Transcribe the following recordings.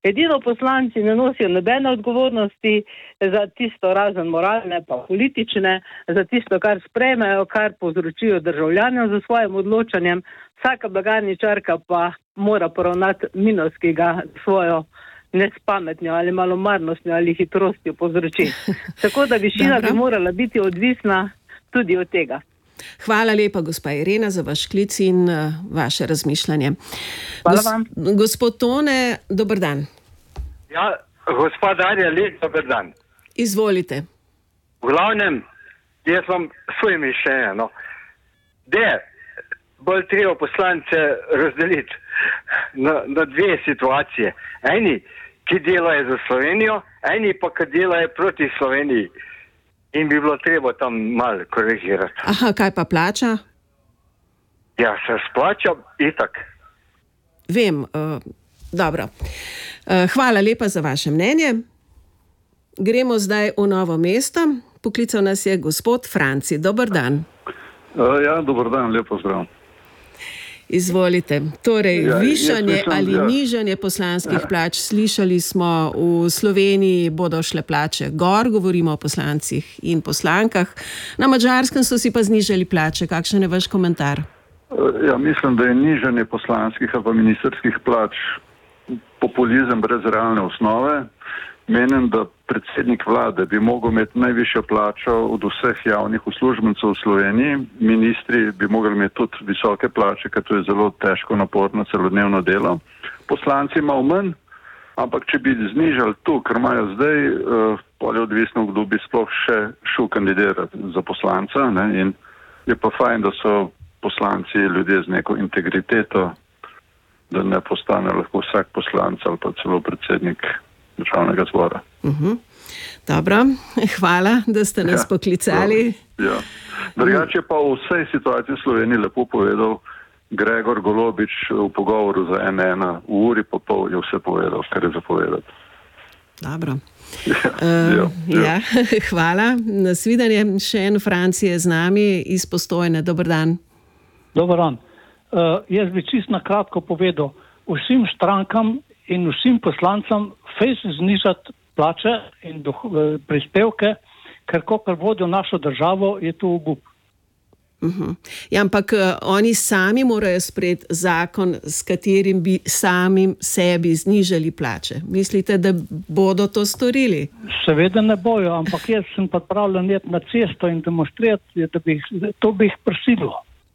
Edino poslanci ne nosijo nobene odgovornosti za tisto razen moralne pa politične, za tisto, kar sprejmejo, kar povzročijo državljanom za svojim odločanjem. Vsaka blagajničarka pa mora poravnati minus, ki ga svojo nespametnjo ali malomarnostjo ali hitrostjo povzroči. Tako da višina bi morala biti odvisna tudi od tega. Hvala lepa, gospa Irena, za vaš klic in vaše razmišljanje. Hvala vam. Gospod Tone, dober dan. Ja, gospa Darja, lep dober dan. Izvolite. V glavnem, jaz vam svoje mišljenje, no. Bolj treba poslance razdeliti na dve situacije. Eni, ki delajo za Slovenijo, eni pa, ki delajo proti Sloveniji. In bi bilo treba tam malo korigirati. Aha, kaj pa plača? Ja, se splača itak. Vem, dobro. Hvala lepa za vaše mnenje. Gremo zdaj v Novo mesto. Poklical nas je gospod Franci. Dober dan. Ja, dober dan, lep pozdrav. Izvolite. Torej, višanje ali nižanje poslanskih plač. Slišali smo, v Sloveniji bodo šle plače gor, govorimo o poslancih in poslankah. Na Madžarskem so si pa znižali plače. Kakšen je vaš komentar? Ja, mislim, da je nižanje poslanskih ali pa ministerskih plač populizem brez realne osnove. Menim, da predsednik vlade bi mogel imeti najvišjo plačo od vseh javnih uslužbencev v Sloveniji. Ministri bi mogli imeti tudi visoke plače, ker to je zelo težko, naporno, celodnevno delo. Poslanci malo manj, ampak če bi znižali to, kar imajo zdaj, bolje odvisno, kdo bi sploh še šel kandidirati za poslanca. Ne? In je pa fajn, da so poslanci ljudje z neko integriteto, da ne postane lahko vsak poslanc ali pa celo predsednik državnega zbora. Dobro, hvala, da ste nas poklicali. Ja. Drugače pa v vsej situaciji v Sloveniji lepo povedal Gregor Golobič v pogovoru za N1, v uri pa pol je vse povedal, kar je zapovedati. Dobro. Ja, hvala. Nasvidenje. Še en Franci je z nami iz Postojne. Dober dan. Dober dan. Jaz bi čisto na kratko povedal, vsem strankam in vsem poslancem znižati plače in prispevke, ker kakor vodijo našo državo, je to obup. Ja, ampak oni sami morajo sprejeti zakon, s katerim bi samim sebi znižali plače. Mislite, da bodo to storili? Seveda ne bojo, ampak jaz sem pa pravljen iti na cesto in demonstrirati, to bi jih prisililo.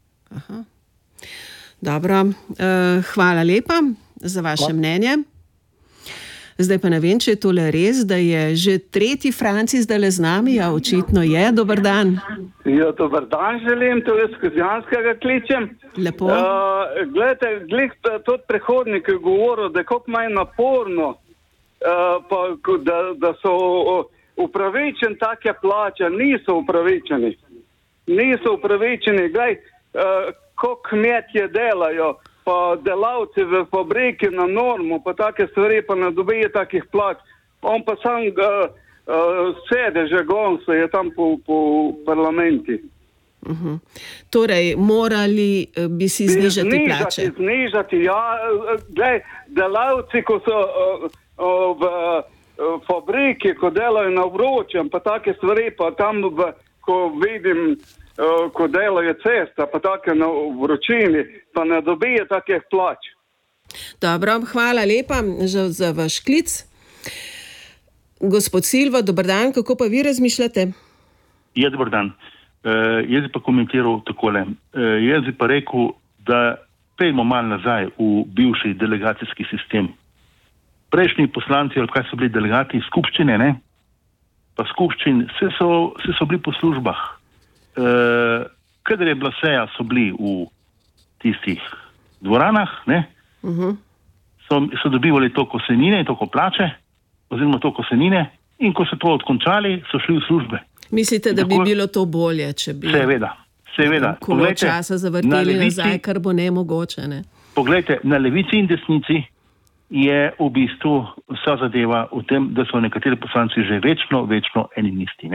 Dobro, hvala lepa za vaše mnenje. Zdaj pa ne vem, če je tole res, da je že tretji Franci zdajle z nami, a očitno je. Dober dan. Ja, dober dan želim, to je Kozjanskega kličem. Lepo. Gledajte, tudi prehodnik je govoril, da je kako manj naporno, da so upravičeni take plače, niso upravičeni. Niso upravičeni, gledaj, kako kmetje delajo, pa delavci v fabriki na normu, pa take stvari, pa ne dobijo takih plač. On pa sam sedeže gonso je tam po parlamenti. Torej, morali bi si znižati plače. Znižati, ja. Glej, delavci, ko so v fabriki, ko delajo na vročem, pa take stvari, pa tam, ko vidim, ko delajo cesta, pa take na vročini, pa ne dobije takih plač. Dobro, hvala lepa za vaš klic. Gospod Silva, dober dan, kako pa vi razmišljate? Ja, dober dan. Jaz bi pa komentiral takole. Jaz bi pa rekel, da peljmo malo nazaj v bivši delegacijski sistem. Prejšnji poslanci, ali kaj so bili delegati, skupščine, ne? Pa skupščin, vse so bili po službah. Kadar je bila seja, so bili v tistih dvoranah, ne? So dobivali toliko senine in toliko plače, oziroma toliko senine, in ko so to odkončali, so šli v službe. Mislite, da bi bilo to bolje, če bi Seveda. kolo časa zavrteli nazaj, kar bo nemogoče, ne? Poglejte, na levici in desnici je v bistvu vsa zadeva v tem, da so nekateri poslanci že večno eni in isti, ne?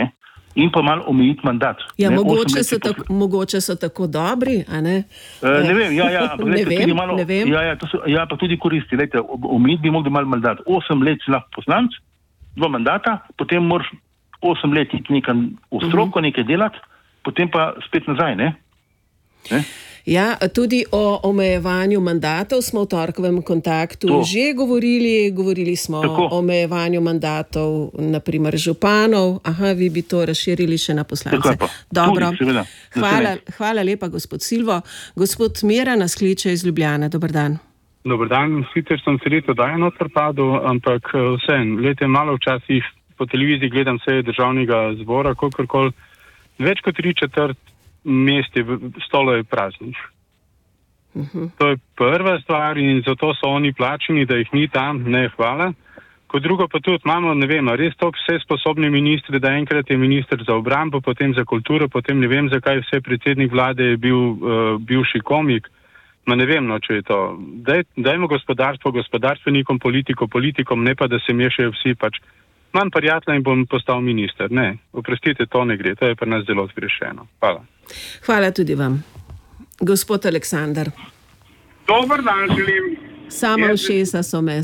in pa malo omejiti mandat. Ja, mogoče so tako dobri, a ne? Ne vem, ne vem. Pa tudi koristi. Lejte, omejiti bi mogli malo mandat. 8 let si lahko poslanec, 2 mandata, potem moraš 8 let iti nekam v stroko, nekaj delati, potem pa spet nazaj, ne? Ja, tudi o omejevanju mandatov smo v torkovem kontaktu že govorili smo o omejevanju mandatov, naprimer županov. Aha, vi bi to razširili še na poslance. Dobro. Hvala lepa, gospod Silvo. Gospod Mira nas kliče iz Ljubljane. Dober dan. Dober dan, sicer sem se leto daje noter padel, ampak vseeno, lete malo včasih po televiziji gledam seje državnega zbora, kolikor več kot 3/4 mest je stolo je praznih. To je prva stvar in zato so oni plačeni, da jih ni tam, ne hvala. Kot drugo pa tudi imamo, ne vem, res toliko vse sposobni ministri, da enkrat je minister za obrambo, potem za kulturo, potem ne vem, zakaj vse predsednik vlade je bil bivši komik. Ma ne vem, če je to. Dajmo gospodarstvenikom, politikom, ne pa, da se mešajo vsi pač. Imam prijatelja in bom postal minister. Ne, oprostite, to ne gre. To je pri nas zelo zgrešeno. Hvala. Hvala tudi vam. Gospod Aleksandar. Dober dan želim. Sama ušesa so me.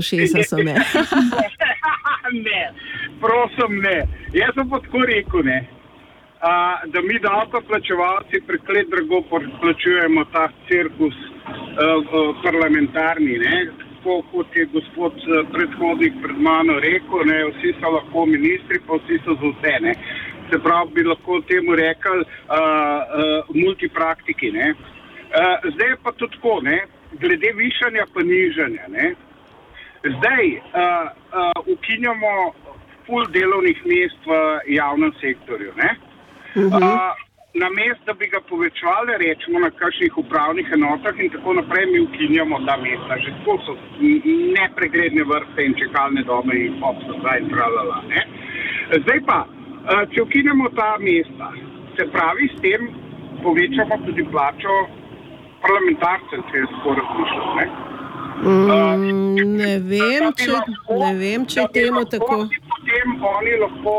Ne, prosim ne. Jaz sem pa tako rekel, ne. Da mi davkoplačevalci preklet drago plačujemo ta cirkus parlamentarni, ne. Kot je gospod predhodnik pred mano rekel, ne, vsi so lahko ministri, pa vsi so za vse, ne. Se pravi, bi lahko temu rekli multipraktiki, ne. Zdaj je pa tudi tako, ne, glede višanja pa nižanja, ne. Zdaj ukinjamo ful delovnih mest v javnem sektorju, ne. Namesto, da bi ga povečevali, rečemo na kakšnih upravnih enotah in tako naprej, mi ukinjamo ta mesta. Že tako so nepregledne vrste in čakalne dobe in popsa in tralala, ne. Zdaj pa, če ukinjamo ta mesta, se pravi, s tem povečamo tudi plačo parlamentarcev, če je tako razmišljal, ne. Ne vem, če je temu tako. Potem oni lahko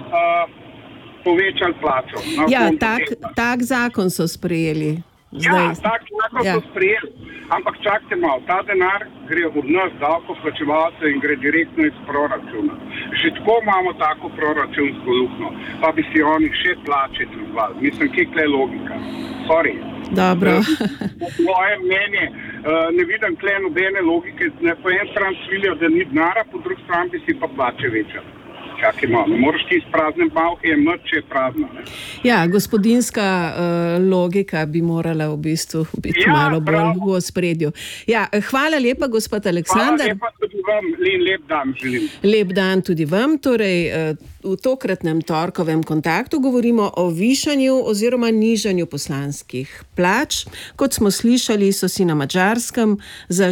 povečali plačo. Ja, tak zakon so sprejeli. Ja, tak zakon so sprejeli. Ampak čakajte malo, ta denar gre od nas, davkoplačevalcev, in gre direktno iz proračuna. Že tako imamo tako proračunsko luknjo, pa bi si oni še plače dvigovali. Mislim, kje je logika? Sorry. Dobro. Moje mnenje, ne vidim kje nobene logike. Po en stran svilijo, da ni denara, po drugi stran bi si pa plače večali. Čakaj malo, ne moreš ti iz prazne malke, je mrč, je prazna. Ne? Ja, gospodinska logika bi morala v bistvu biti malo bolj v ospredju. Ja, hvala lepa, gospod Aleksandar. Hvala lepa tudi vam in lep dan želim. Lep dan tudi vam. Torej, v tokratnem torkovem kontaktu govorimo o višanju oziroma nižanju poslanskih plač. Kot smo slišali, so si na Madžarskem za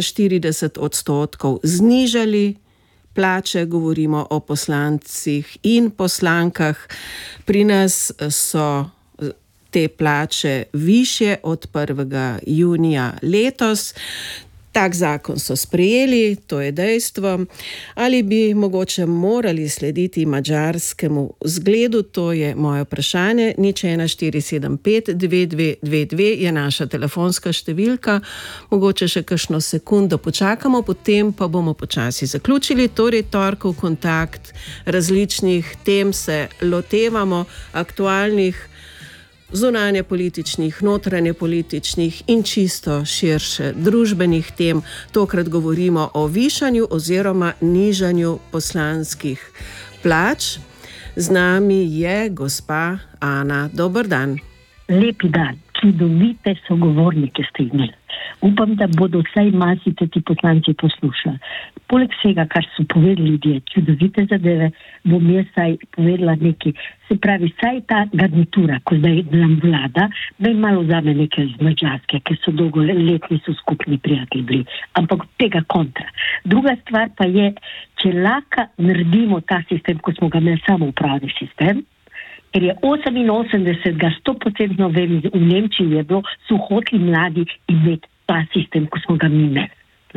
40% znižali plače, govorimo o poslancih in poslankah. Pri nas so te plače višje od 1. junija letos. Tak zakon so sprejeli, to je dejstvo. Ali bi mogoče morali slediti madžarskemu zgledu, to je moje vprašanje. 01475 2222 je naša telefonska številka. Mogoče še kakšno sekundo počakamo, potem pa bomo počasi zaključili. Torej, torkov kontakt, različnih tem se lotevamo, aktualnih, zunanje političnih, notranje političnih in čisto širše družbenih tem. Tokrat govorimo o višanju oziroma nižanju poslanskih plač. Z nami je gospa Ana. Dober dan. Lepi dan. Čudovite sogovornike ste imeli. Upam, da bodo vsaj masite ti poslanci poslušali. Poleg vsega, kar so povedali ljudje, čudovite zadeve, bom jaz saj povedala nekaj. Se pravi, saj ta garnitura, ko zdaj nam vlada, da je malo vzame nekaj z Madžarske, ker so dolgoletni so skupni prijatelji bili. Ampak tega kontra. Druga stvar pa je, če lahko naredimo ta sistem, ko smo ga imeli samo upravni sistem, ker je 88, 100% vem, v Nemčiji je bilo, so hoteli mladi imeti ta sistem, ko smo ga mi imeli. Ne?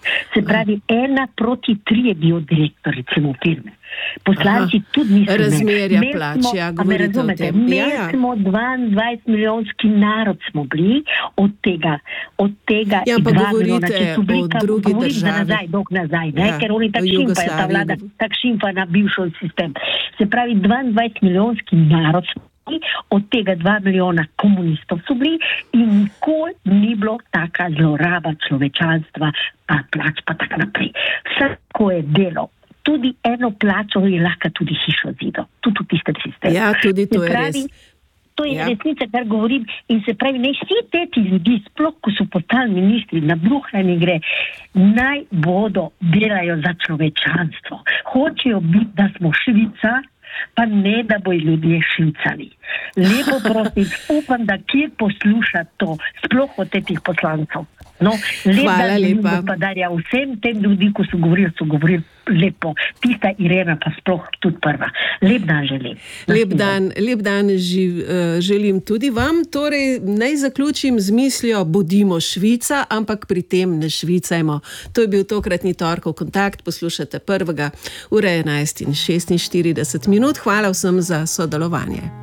Se pravi, 1:3 je bil direktor, recimo, firme. Poslanci tudi niso razmerja plač, govorite o tem. Mi smo 22 milijonski narod smo bili, od tega pa 2 milijona, če so bili, drugi državi. Nazaj, ker oni tak šimpajo, ta vlada tak šimpa na bivšo sistem. Se pravi, 22 milijonski narod smo bili, od tega 2 milijona komunistov so bili in nikoli ni bilo taka zloraba človečanstva, pa plač, pa tak naprej. Vsako je delo. Tudi eno plačo je lahko tudi hišo zidal, tudi v tistem sistemu. Ja, tudi to je res. To je resnica, kar govorim, in se pravi, naj vsi ti ljudi, sploh ko so postali ministri, na bruhanje gre, naj bodo delajo za človečanstvo. Hočejo biti, da smo Švica, pa ne, da bojo ljudje švicali. Lepo prosim, upam, da kjer posluša to, sploh od teh poslancev. No, hvala lepa. Gospodarja, vsem tem ljudi, ko so govorili lepo. Tista Irena pa sploh tudi prva. Lep dan želim. Lep dan želim tudi vam. Torej, naj zaključim z mislijo, bodimo Švica, ampak pri tem ne švicajmo. To je bil tokratni torkov kontakt. Poslušate 1. ura 11:46. Hvala vsem za sodelovanje.